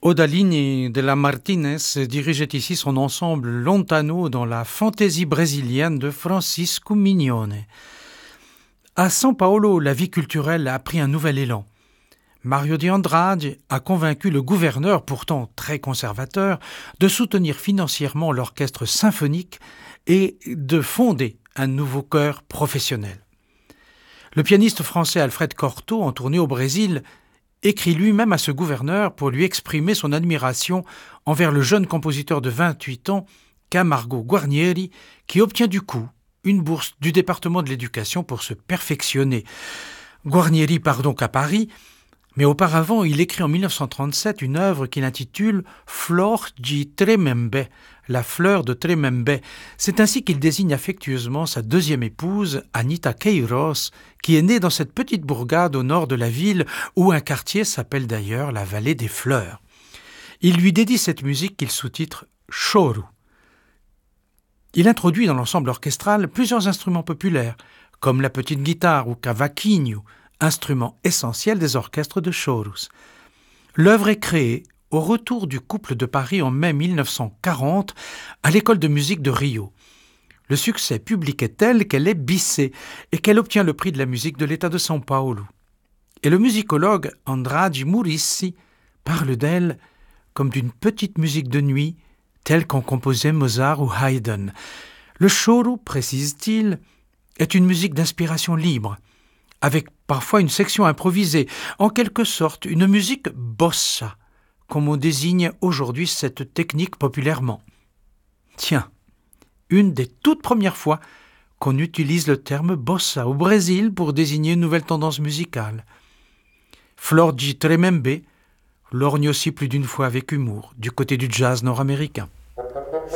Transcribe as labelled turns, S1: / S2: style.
S1: Odaline de la Martinez dirigeait ici son ensemble Lontano dans la fantaisie brésilienne de Francisco Mignone. À São Paulo, la vie culturelle a pris un nouvel élan. Mario de Andrade a convaincu le gouverneur, pourtant très conservateur, de soutenir financièrement l'orchestre symphonique et de fonder un nouveau chœur professionnel. Le pianiste français Alfred Cortot, en tournée au Brésil, écrit lui-même à ce gouverneur pour lui exprimer son admiration envers le jeune compositeur de 28 ans, Camargo Guarnieri, qui obtient du coup une bourse du département de l'éducation pour se perfectionner. Guarnieri part donc à Paris, mais auparavant, il écrit en 1937 une œuvre qu'il intitule « Flor de Tremembé », la fleur de Tremembé. C'est ainsi qu'il désigne affectueusement sa deuxième épouse, Anita Queiroz, qui est née dans cette petite bourgade au nord de la ville, où un quartier s'appelle d'ailleurs la Vallée des Fleurs. Il lui dédie cette musique qu'il sous-titre « Choro ». Il introduit dans l'ensemble orchestral plusieurs instruments populaires, comme la petite guitare ou cavaquinho, instrument essentiel des orchestres de choros. L'œuvre est créée au retour du couple de Paris en mai 1940 à l'école de musique de Rio. Le succès public est tel qu'elle est bissée et qu'elle obtient le prix de la musique de l'État de São Paulo. Et le musicologue Andrade Murici parle d'elle comme d'une petite musique de nuit telle qu'en composaient Mozart ou Haydn. Le choro, précise-t-il, est une musique d'inspiration libre, avec parfois une section improvisée, en quelque sorte une musique bossa, comme on désigne aujourd'hui cette technique populairement. Tiens, une des toutes premières fois qu'on utilise le terme bossa au Brésil pour désigner une nouvelle tendance musicale. Flor de Tremembé lorgne aussi plus d'une fois avec humour du côté du jazz nord-américain.